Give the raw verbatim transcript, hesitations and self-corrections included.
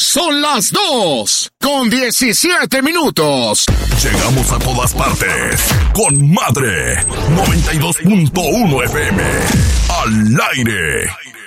Son las dos con diecisiete minutos. Llegamos a todas partes con Madre noventa y dos punto uno F M. Al aire.